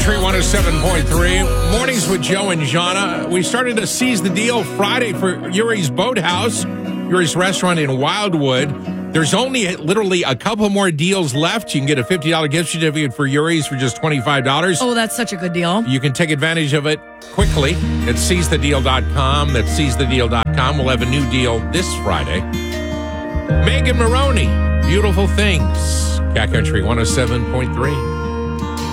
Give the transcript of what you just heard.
Country 107.3. Mornings with Joe and Jana. We started to seize the deal Friday for Yuri's Boathouse, Yuri's restaurant in Wildwood. There's only literally a couple more deals left. You can get a $50 gift certificate for Yuri's for just $25. Oh, that's such a good deal. You can take advantage of it quickly at seizethedeal.com. That's seizethedeal.com. We'll have a new deal this Friday. Megan Maroney, Beautiful Things. Cat Country 107.3.